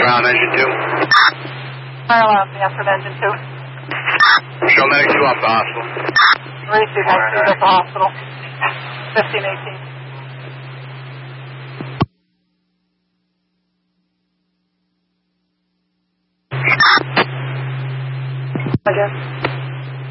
ground, engine 2. Fire alarm, after engine 2. Show medic 2 off the hospital. Receive medic 2 at the hospital. 1518. I guess.